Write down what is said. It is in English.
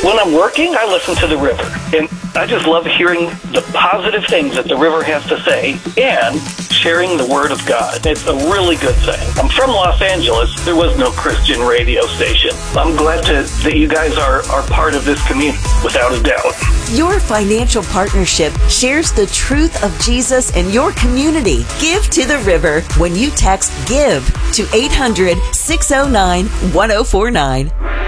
When I'm working, I listen to the river. And I just love hearing the positive things that the river has to say and sharing the Word of God. It's a really good thing. I'm from Los Angeles. There was no Christian radio station. I'm glad that you guys are part of this community, without a doubt. Your financial partnership shares the truth of Jesus in your community. Give to the river when you text GIVE to 800-609-1049.